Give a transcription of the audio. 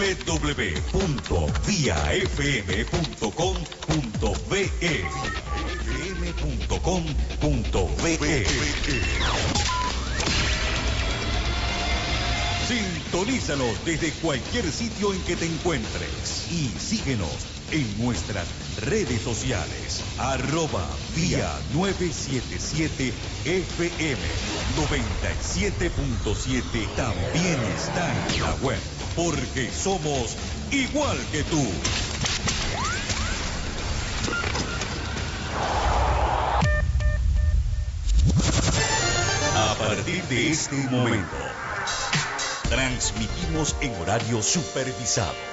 www.viafm.com.be. Sintonízanos desde cualquier sitio en que te encuentres y síguenos en nuestras redes sociales. @vía 977 FM 97.7 también está en la web, porque somos igual que tú. A partir de este momento, transmitimos en horario supervisado